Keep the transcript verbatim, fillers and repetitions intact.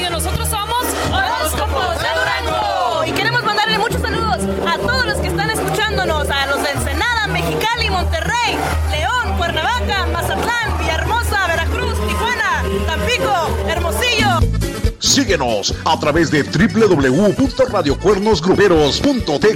Radio. Nosotros somos Horóscopos de Durango. Y queremos mandarle muchos saludos a todos los que están escuchándonos, a los de Ensenada, Mexicali, Monterrey, León, Cuernavaca, Mazatlán, Villahermosa, Veracruz, Tijuana, Tampico, Hermosillo. Síguenos a través de doble u doble u doble u punto radio cuernos gruperos punto t